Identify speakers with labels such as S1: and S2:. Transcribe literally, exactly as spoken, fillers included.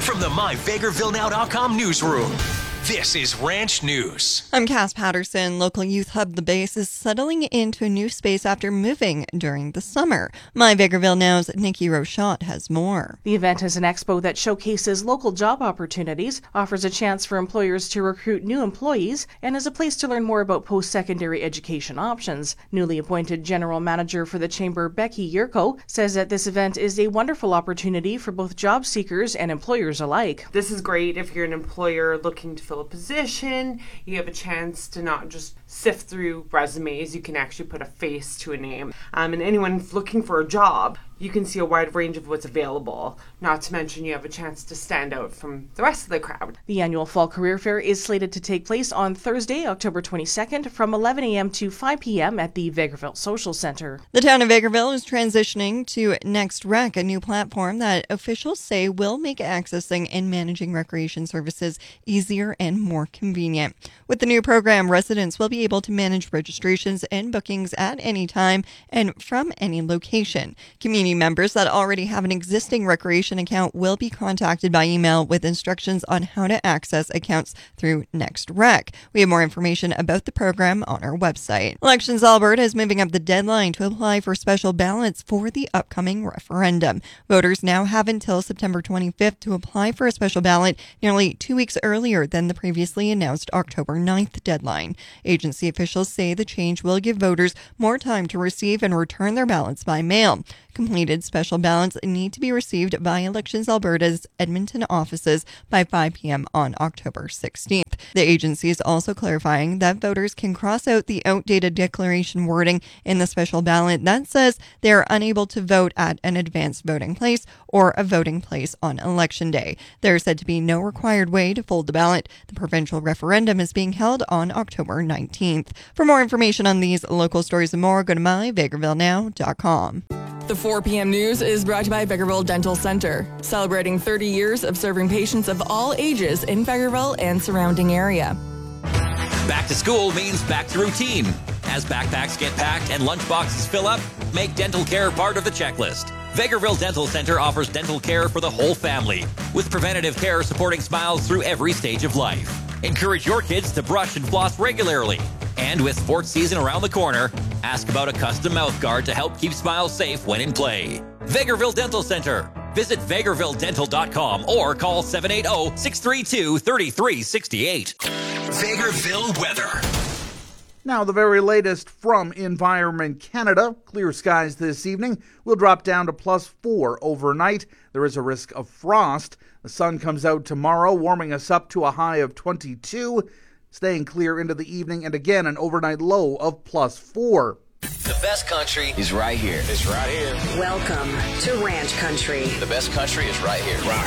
S1: From the my vegreville now dot com newsroom, this is Ranch News.
S2: I'm Cass Patterson. Local youth hub The Base is settling into a new space after moving during the summer. My Vegreville Now's Nikki Rochot has more.
S3: The event is an expo that showcases local job opportunities, offers a chance for employers to recruit new employees, and is a place to learn more about post-secondary education options. Newly appointed General Manager for the Chamber, Becky Yurko, says that this event is a wonderful opportunity for both job seekers and employers alike.
S4: This is great if you're an employer looking to fill a position. You have a chance to not just sift through resumes. You can actually put a face to a name. Um, and anyone looking for a job, you can see a wide range of what's available. Not to mention you have a chance to stand out from the rest of the crowd.
S3: The annual Fall Career Fair is slated to take place on Thursday, October twenty-second from eleven a.m. to five p.m. at the Vegreville Social Center.
S2: The town of Vegreville is transitioning to NextRec, a new platform that officials say will make accessing and managing recreation services easier and more convenient. With the new program, residents will be able to manage registrations and bookings at any time and from any location. Community members that already have an existing recreation account will be contacted by email with instructions on how to access accounts through NextRec. We have more information about the program on our website. Elections Alberta is moving up the deadline to apply for special ballots for the upcoming referendum. Voters now have until September twenty-fifth to apply for a special ballot, nearly two weeks earlier than the previously announced October ninth deadline. Agency officials say the change will give voters more time to receive and return their ballots by mail. Completed special ballots need to be received by Elections Alberta's Edmonton offices by five p.m. on October sixteenth. The agency is also clarifying that voters can cross out the outdated declaration wording in the special ballot that says they are unable to vote at an advanced voting place or a voting place on Election Day. There is said to be no required way to fold the ballot. The provincial referendum is being held on October nineteenth. For more information on these local stories and more, go to my vegreville now dot com.
S5: The four p.m. news is brought to you by Vegreville Dental Center, celebrating thirty years of serving patients of all ages in Vegreville and surrounding area.
S6: Back to school means back to routine. As backpacks get packed and lunchboxes fill up, make dental care part of the checklist. Vegreville Dental Center offers dental care for the whole family, with preventative care supporting smiles through every stage of life. Encourage your kids to brush and floss regularly. And with sports season around the corner, ask about a custom mouth guard to help keep smiles safe when in play. Vegreville Dental Center. Visit vegreville dental dot com or call seven eight zero, six three two, three three six eight.
S1: Vegreville weather.
S7: Now, the very latest from Environment Canada. Clear skies this evening. Will drop down to plus four overnight. There is a risk of frost. The sun comes out tomorrow, warming us up to a high of twenty-two. Staying clear into the evening, and again an overnight low of plus four.
S8: The best country is right here.
S9: It's right here.
S10: Welcome to Ranch Country.
S8: The best country is right here. Rock.